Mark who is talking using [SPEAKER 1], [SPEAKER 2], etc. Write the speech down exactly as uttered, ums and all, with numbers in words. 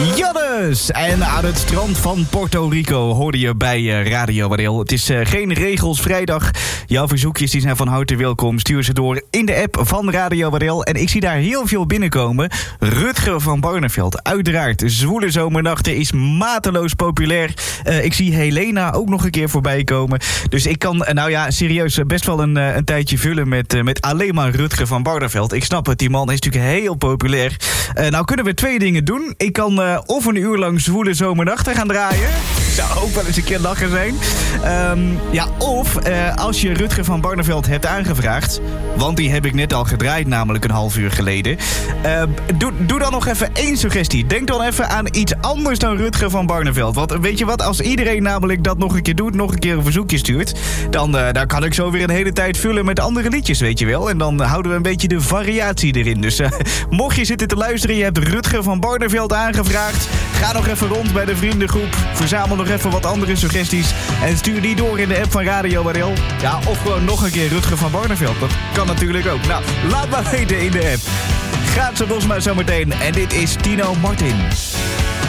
[SPEAKER 1] Jannes! En aan het strand van Puerto Rico hoorde je bij uh, Radio Wadeel. Het is uh, geen regels vrijdag. Jouw verzoekjes die zijn van harte welkom. Stuur ze door in de app van Radio Wadeel. En ik zie daar heel veel binnenkomen. Rutger van Barneveld, uiteraard. Zwoele zomernachten is mateloos populair. Uh, ik zie Helena ook nog een keer voorbij komen. Dus ik kan, uh, nou ja, serieus best wel een, uh, een tijdje vullen met, uh, met alleen maar Rutger van Barneveld. Ik snap het, die man is natuurlijk heel populair. Uh, nou kunnen we twee dingen doen. Ik kan uh, of een uur lang Zwoele zomernachten gaan draaien. Zou ook wel eens een keer lachen zijn. Um, ja, of uh, als je Rutger van Barneveld hebt aangevraagd, want die heb ik net al gedraaid, namelijk een half uur geleden. Uh, doe, doe dan nog even één suggestie. Denk dan even aan iets anders dan Rutger van Barneveld. Want weet je wat, als iedereen namelijk dat nog een keer doet, nog een keer een verzoekje stuurt, dan, uh, dan kan ik zo weer een hele tijd vullen met andere liedjes, weet je wel. En dan houden we een beetje de variatie erin. Dus uh, mocht je zitten te luisteren, je hebt Rutger van Barneveld aangevraagd, ga nog even rond bij de vriendengroep. Verzamel nog even wat andere suggesties en stuur die door in de app van Radio Wadeel. Ja, of gewoon nog een keer Rutger van Barneveld. Dat kan natuurlijk ook. Nou, laat maar weten in de app. Gaat ze los maar zometeen. En dit is Tino Martin.